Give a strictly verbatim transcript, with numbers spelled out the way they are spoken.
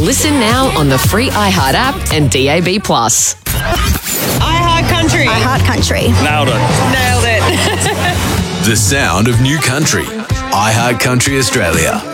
Listen now on the free iHeart app and D A B plus. iHeart Country. iHeart Country. Nailed it. Nailed it. The sound of new country. iHeart Country Australia.